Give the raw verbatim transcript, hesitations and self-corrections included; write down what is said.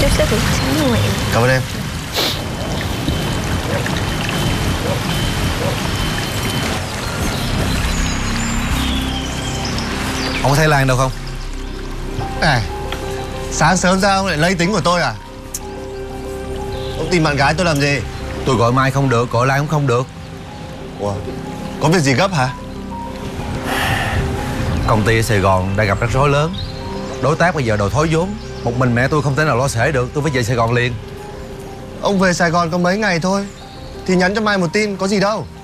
chúc sức của chính nguyện. Cảm ơn em. Ông có thấy Lan đâu không? À, sáng sớm ra ông lại lấy tính của tôi à? Ông tìm bạn gái tôi làm gì? Tôi gọi Mai không được, gọi Lan cũng không được. Ủa, có việc gì gấp hả? Công ty ở Sài Gòn đang gặp rắc rối lớn. Đối tác bây giờ đòi thối vốn. Một mình mẹ tôi không thể nào lo xể được. Tôi phải về Sài Gòn liền. Ông về Sài Gòn có mấy ngày thôi thì nhắn cho Mai một tin, có gì đâu.